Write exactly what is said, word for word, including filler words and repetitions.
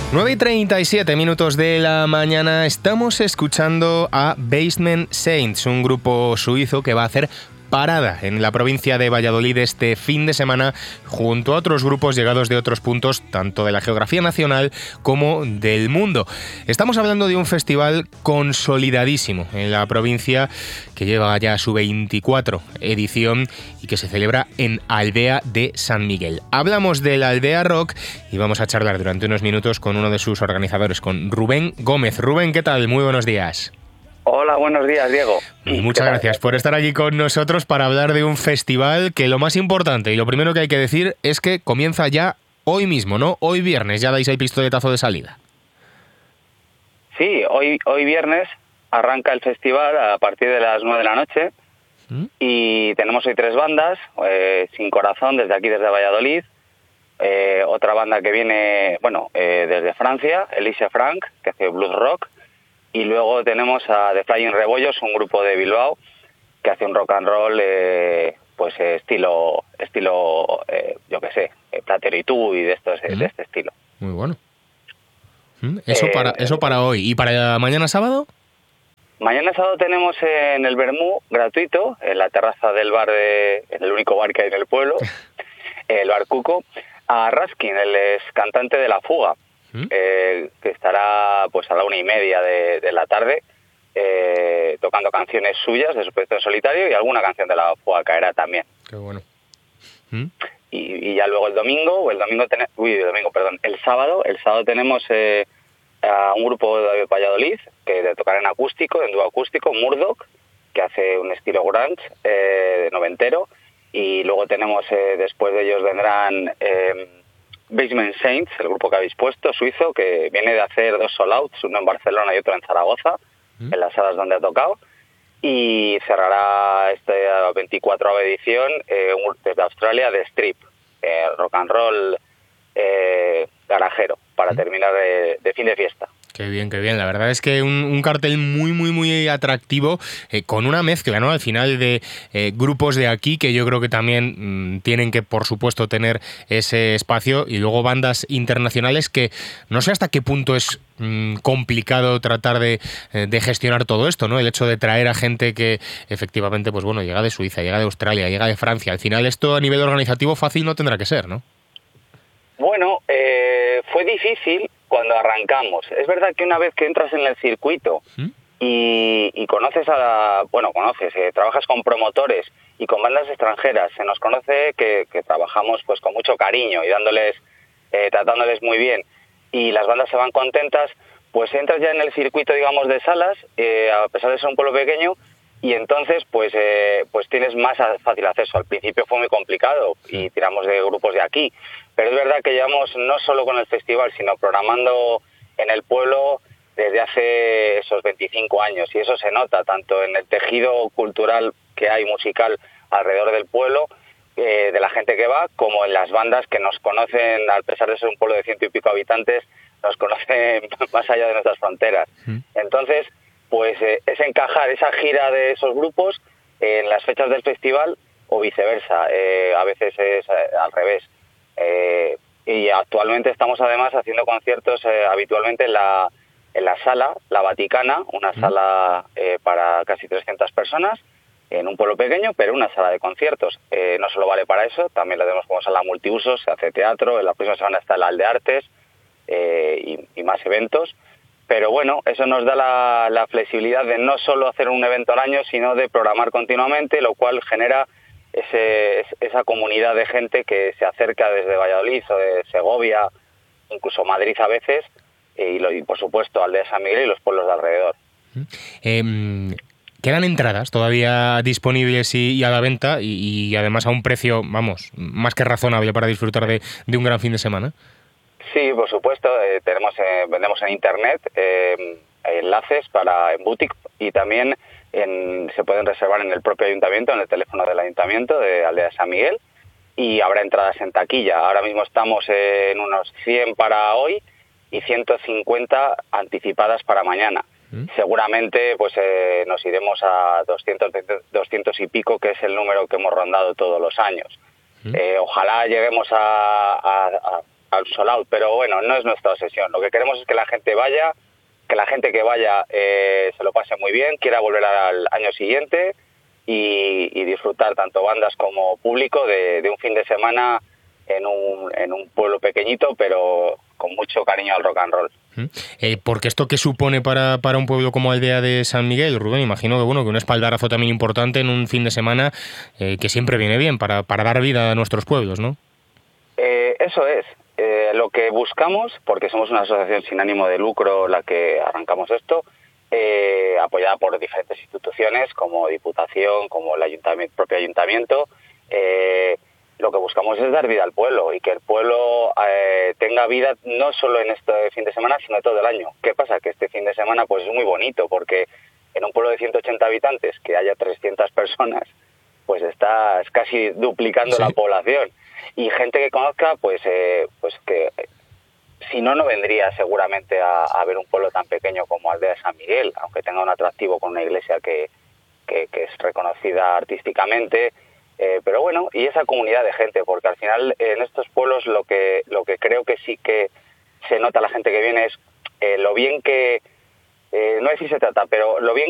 nueve y treinta y siete minutos de la mañana estamos escuchando a Basement Saints, un grupo suizo que va a hacer parada en la provincia de Valladolid este fin de semana junto a otros grupos llegados de otros puntos tanto de la geografía nacional como del mundo. Estamos hablando de un festival consolidadísimo en la provincia que lleva ya su veinticuatro edición y que se celebra en Aldea de San Miguel. Hablamos de la Aldea Rock y vamos a charlar durante unos minutos con uno de sus organizadores, con Rubén Gómez. Rubén, ¿qué tal? Muy buenos días. Hola, buenos días, Diego. Y muchas gracias por estar aquí con nosotros para hablar de un festival que lo más importante y lo primero que hay que decir es que comienza ya hoy mismo, ¿no? Hoy viernes, ya dais el pistoletazo de salida. Sí, hoy, hoy viernes arranca el festival a partir de las nueve de la noche ¿Mm? y tenemos hoy tres bandas, eh, Sin Corazón desde aquí, desde Valladolid, eh, otra banda que viene, bueno, eh, desde Francia, Elise Frank, que hace blues rock, y luego tenemos a The Flying Rebollos, un grupo de Bilbao que hace un rock and roll, eh, pues eh, estilo, estilo, eh, yo qué sé, eh, Platero y tú y de estos, ¿Mm? de este estilo. Muy bueno. Eso eh, para, eso para hoy. ¿Y para mañana sábado? Mañana sábado tenemos en el Bermú gratuito, en la terraza del bar, de, en el único bar que hay en el pueblo, el Bar Cuco, a Raskin, el ex cantante de La Fuga. ¿Mm? Eh, que estará pues a la una y media de, de la tarde eh, tocando canciones suyas de su proyecto en solitario y alguna canción de La Fuga caerá también. Qué bueno. ¿Mm? Y, y ya luego el domingo, o el domingo ten... uy, el domingo, perdón, el sábado, el sábado tenemos eh, a un grupo de Valladolid que de tocar en acústico, en dúo acústico, Murdoch, que hace un estilo grunge, eh, noventero, y luego tenemos eh, después de ellos vendrán eh, Basement Saints, el grupo que habéis puesto, suizo, que viene de hacer dos sold outs, uno en Barcelona y otro en Zaragoza, ¿Mm? en las salas donde ha tocado, y cerrará esta veinticuatroava edición eh, desde Australia de Strip, eh, rock and roll eh, garajero, para ¿Mm? terminar de, de fin de fiesta. Qué bien, qué bien. La verdad es que un, un cartel muy, muy, muy atractivo, eh, con una mezcla, ¿no? Al final de eh, grupos de aquí que yo creo que también mmm, tienen que, por supuesto, tener ese espacio, y luego bandas internacionales que no sé hasta qué punto es mmm, complicado tratar de, de gestionar todo esto, ¿no? El hecho de traer a gente que efectivamente, pues bueno, llega de Suiza, llega de Australia, llega de Francia. Al final esto a nivel organizativo fácil no tendrá que ser, ¿no? Bueno, eh, fue difícil cuando arrancamos. Es verdad que una vez que entras en el circuito ¿Mm? y, y conoces a la, bueno, conoces, eh, trabajas con promotores y con bandas extranjeras, se nos conoce que, que trabajamos pues con mucho cariño y dándoles, eh, tratándoles muy bien, y las bandas se van contentas, pues entras ya en el circuito, digamos, de salas, eh, a pesar de ser un pueblo pequeño, y entonces pues eh, pues tienes más fácil acceso. Al principio fue muy complicado y tiramos de grupos de aquí, pero es verdad que llevamos no solo con el festival, sino programando en el pueblo desde hace esos veinticinco años, y eso se nota tanto en el tejido cultural que hay musical alrededor del pueblo, eh, de la gente que va, como en las bandas que nos conocen, a pesar de ser un pueblo de ciento y pico habitantes, nos conocen más allá de nuestras fronteras. Entonces, pues eh, es encajar esa gira de esos grupos en las fechas del festival o viceversa, eh, a veces es eh, al revés. Eh, y actualmente estamos además haciendo conciertos eh, habitualmente en la, en la sala, la Vaticana, una sala eh, para casi trescientas personas, en un pueblo pequeño, pero una sala de conciertos. Eh, no solo vale para eso, también la tenemos como sala multiusos, se hace teatro, en la próxima semana está el Aldeartes eh, y, y más eventos. Pero bueno, eso nos da la, la flexibilidad de no solo hacer un evento al año, sino de programar continuamente, lo cual genera ese, esa comunidad de gente que se acerca desde Valladolid o de Segovia, incluso Madrid a veces, y, lo, y por supuesto Aldea San Miguel y los pueblos de alrededor. Eh, ¿Quedan entradas todavía disponibles y, y a la venta y, y además a un precio, vamos, más que razonable para disfrutar de, de un gran fin de semana? Sí, por supuesto, eh, tenemos eh, vendemos en internet eh, enlaces para en boutique, y también en, se pueden reservar en el propio ayuntamiento, en el teléfono del ayuntamiento de Aldea de San Miguel, y habrá entradas en taquilla. Ahora mismo estamos eh, en unos cien para hoy y ciento cincuenta anticipadas para mañana. ¿Mm? Seguramente pues eh, nos iremos a doscientos, doscientos y pico, que es el número que hemos rondado todos los años. ¿Mm? Eh, ojalá lleguemos a, a, a al sold out, pero bueno, no es nuestra obsesión. Lo que queremos es que la gente vaya, que la gente que vaya eh, se lo pase muy bien, quiera volver al año siguiente y, y disfrutar tanto bandas como público de, de un fin de semana en un, en un pueblo pequeñito, pero con mucho cariño al rock and roll. Eh, porque esto qué supone para, para un pueblo como Aldea de San Miguel, Rubén, imagino que bueno que un espaldarazo también importante en un fin de semana eh, que siempre viene bien para, para dar vida a nuestros pueblos, ¿no? Eh, eso es. Eh, lo que buscamos, porque somos una asociación sin ánimo de lucro la que arrancamos esto, eh, apoyada por diferentes instituciones como Diputación, como el ayuntamiento, propio ayuntamiento, eh, lo que buscamos es dar vida al pueblo y que el pueblo eh, tenga vida no solo en este fin de semana, sino todo el año. ¿Qué pasa? Que este fin de semana pues es muy bonito porque en un pueblo de ciento ochenta habitantes que haya trescientas personas, pues estás casi duplicando sí. la población. Y gente que conozca, pues eh, pues que si no, no vendría seguramente a, a ver un pueblo tan pequeño como Aldea de San Miguel, aunque tenga un atractivo con una iglesia que, que, que es reconocida artísticamente. Eh, pero bueno, y esa comunidad de gente, porque al final en estos pueblos lo que lo que creo que sí que se nota la gente que viene es eh, lo bien que, eh, no sé si se trata, pero lo bien